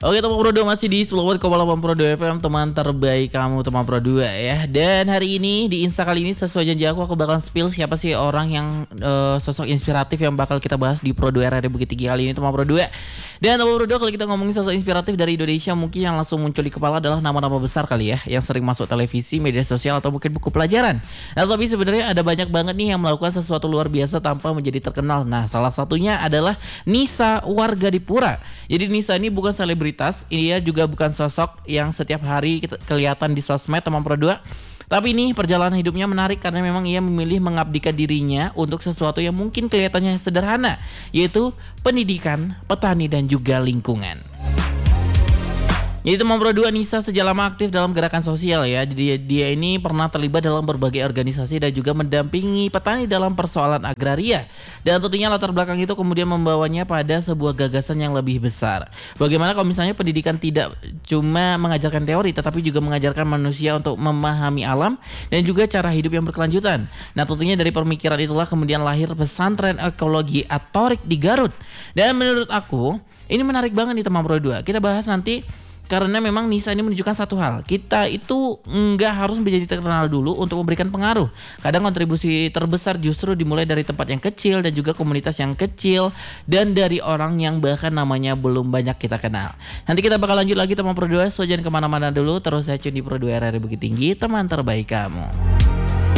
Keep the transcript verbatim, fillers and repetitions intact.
Oke teman Pro dua masih di sepuluh koma delapan Pro dua F M, teman terbaik kamu teman Pro dua ya. Dan hari ini di Insta kali ini sesuai janji aku aku bakal spill siapa sih orang yang uh, sosok inspiratif yang bakal kita bahas di Pro dua R R D Bukit Tinggi kali ini teman Pro dua. Dan teman Pro dua kalau kita ngomongin sosok inspiratif dari Indonesia, mungkin yang langsung muncul di kepala adalah nama-nama besar kali ya, yang sering masuk televisi, media sosial atau mungkin buku pelajaran. Nah tapi sebenarnya ada banyak banget nih yang melakukan sesuatu luar biasa tanpa menjadi terkenal. Nah salah satunya adalah Nisa Wargadipura. Jadi Nisa ini bukan selebritas, ia juga bukan sosok yang setiap hari kita kelihatan di sosmed teman Pro dua. Tapi ini perjalanan hidupnya menarik karena memang ia memilih mengabdikan dirinya untuk sesuatu yang mungkin kelihatannya sederhana, yaitu pendidikan, petani dan juga lingkungan. Jadi teman Pro dua, Nisa sejak lama aktif dalam gerakan sosial ya. Dia, dia ini pernah terlibat dalam berbagai organisasi dan juga mendampingi petani dalam persoalan agraria. Dan tentunya latar belakang itu kemudian membawanya pada sebuah gagasan yang lebih besar. Bagaimana kalau misalnya pendidikan tidak cuma mengajarkan teori, tetapi juga mengajarkan manusia untuk memahami alam dan juga cara hidup yang berkelanjutan. Nah tentunya dari pemikiran itulah kemudian lahir pesantren ekologi Atorik di Garut. Dan menurut aku ini menarik banget nih teman Pro dua. Kita bahas nanti. Karena memang Nisa ini menunjukkan satu hal, kita itu nggak harus menjadi terkenal dulu untuk memberikan pengaruh. Kadang kontribusi terbesar justru dimulai dari tempat yang kecil dan juga komunitas yang kecil dan dari orang yang bahkan namanya belum banyak kita kenal. Nanti kita bakal lanjut lagi teman Pro dua, so jangan kemana-mana dulu, terus saya tune di Pro dua R R D Bukit Tinggi, teman terbaik kamu.